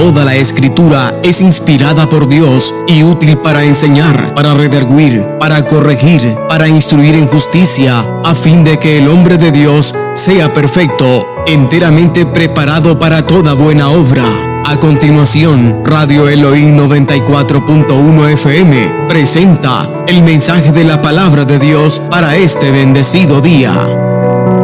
Toda la Escritura es inspirada por Dios y útil para enseñar, para redarguir, para corregir, para instruir en justicia, a fin de que el hombre de Dios sea perfecto, enteramente preparado para toda buena obra. A continuación, Radio Elohim 94.1 FM presenta el mensaje de la palabra de Dios para este bendecido día.